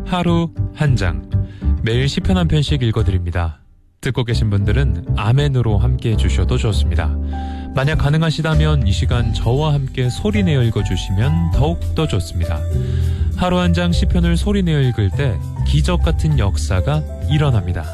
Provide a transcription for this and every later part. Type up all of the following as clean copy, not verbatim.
하루 한 장, 매일 시편 한 편씩 읽어드립니다. 듣고 계신 분들은 아멘으로 함께 해주셔도 좋습니다. 만약 가능하시다면 이 시간 저와 함께 소리내어 읽어주시면 더욱더 좋습니다. 하루 한 장 시편을 소리내어 읽을 때 기적 같은 역사가 일어납니다.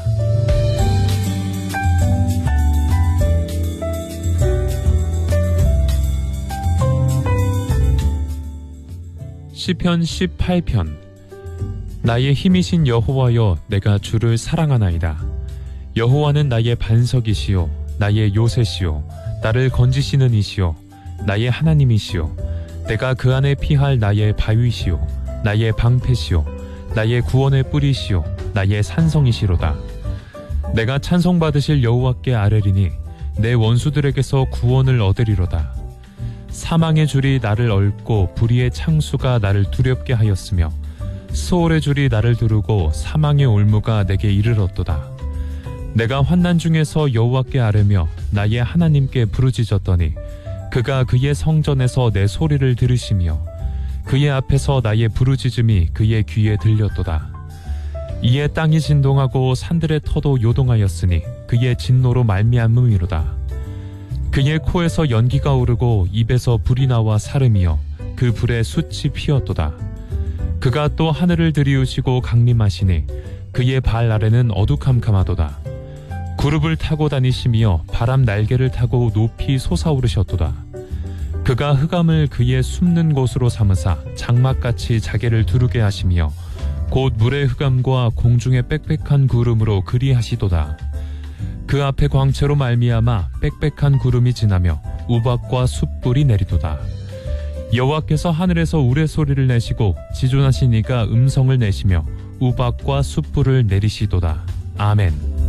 시편 18편. 나의 힘이신 여호와여, 내가 주를 사랑하나이다. 여호와는 나의 반석이시요 나의 요새시요 나를 건지시는 이시요 나의 하나님이시요 내가 그 안에 피할 나의 바위시요 나의 방패시요 나의 구원의 뿌리시요 나의 산성이시로다. 내가 찬송받으실 여호와께 아뢰리니 내 원수들에게서 구원을 얻으리로다. 사망의 줄이 나를 얽고 불의의 창수가 나를 두렵게 하였으며 수월의 줄이 나를 두르고 사망의 올무가 내게 이르렀도다. 내가 환난 중에서 여호와께 아뢰며 나의 하나님께 부르짖었더니 그가 그의 성전에서 내 소리를 들으시며 그의 앞에서 나의 부르짖음이 그의 귀에 들렸도다. 이에 땅이 진동하고 산들의 터도 요동하였으니 그의 진노로 말미암음이로다. 그의 코에서 연기가 오르고 입에서 불이 나와 사름이여 그 불에 숯이 피었도다. 그가 또 하늘을 들이우시고 강림하시니 그의 발 아래는 어두캄캄하도다. 구름을 타고 다니시며 바람 날개를 타고 높이 솟아오르셨도다. 그가 흑암을 그의 숨는 곳으로 삼으사 장막같이 자기를 두르게 하시며 곧 물의 흑암과 공중의 빽빽한 구름으로 그리하시도다. 그 앞에 광채로 말미암아 빽빽한 구름이 지나며 우박과 숯불이 내리도다. 여호와께서 하늘에서 우레소리를 내시고 지존하신 이가 음성을 내시며 우박과 숯불을 내리시도다. 아멘.